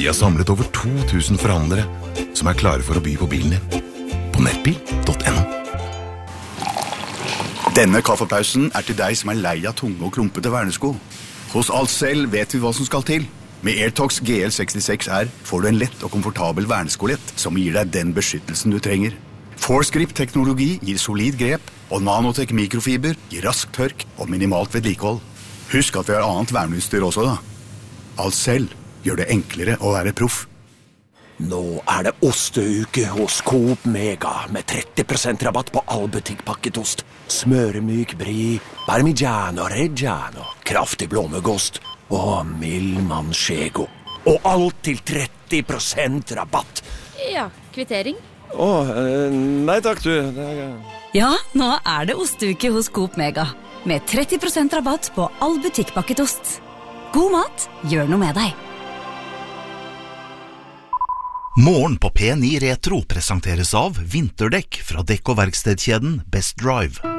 Vi har samlet over 2000 forhandlere som klare for å by på bilen din. På nettbil.no. Denne kaffepausen til deg som lei av tunge og klumpete vernesko. Hos Alcell vet vi hva som skal til. Med Airtox GL66R får du en lett og komfortabel verneskolett som gir deg den beskyttelsen du trenger. Force-grip-teknologi gir solid grep, og Nanotech mikrofiber gir rask tørk og minimalt vedlikehold. Husk at vi har annet verneutstyr også da. Alcell gjør det enklere å være proff. Nå det osteuke hos Coop Mega med 30% rabatt på all butikkpakket ost. Smøremyk brie, parmigiano reggiano, kraftig blåmuggost og mild manchego. Og alt til 30% rabatt. Ja, kvittering. Nei takk du. Ja, nå det osteuke hos Coop Mega. Med 30% rabatt på all butikkpakket ost. God mat, gjør noe med deg. Morgen på P9 Retro presenteres av vinterdekk fra dekk- og verkstedkjeden Best Drive.